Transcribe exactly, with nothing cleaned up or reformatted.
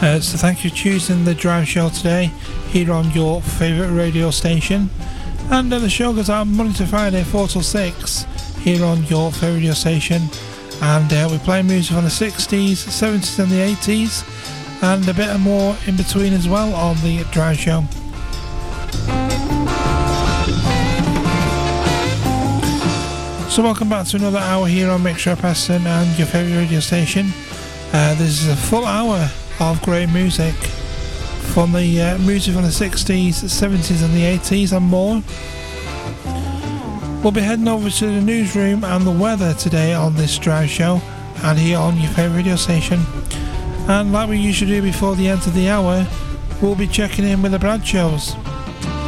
Uh, so thank you for choosing the Drive Show today here on your favourite radio station. And uh, the show goes out Monday to Friday, four till six, here on your favourite radio station. And uh, we play music from the sixties, seventies and the eighties, and a bit of more in between as well on the Drive Show. So welcome back to another hour here on Mixer Preston and your favourite radio station. Uh, this is a full hour of great music from the uh, music from the sixties, seventies and the eighties and more. We'll be heading over to the newsroom and the weather today on this Drive Show and here on your favourite radio station. And like we usually do before the end of the hour, we'll be checking in with the Bradshaws.